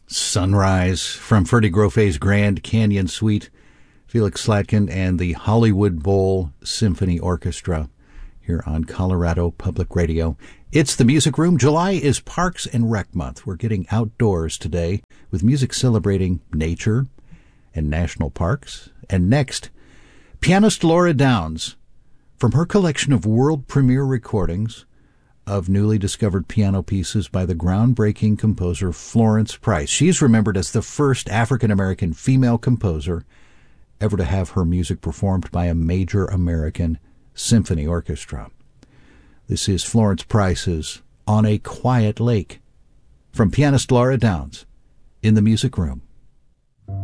Sunrise from Freddie Groffe's Grand Canyon Suite, Felix Slatkin and the Hollywood Bowl Symphony Orchestra here on Colorado Public Radio. It's the Music Room. July is Parks and Rec Month. We're getting outdoors today with music celebrating nature and national parks. And next, pianist Laura Downs, from her collection of world premiere recordings of newly discovered piano pieces by the groundbreaking composer Florence Price. She's remembered as the first African-American female composer ever to have her music performed by a major American symphony orchestra. This is Florence Price's On a Quiet Lake, from pianist Laura Downs in the Music Room.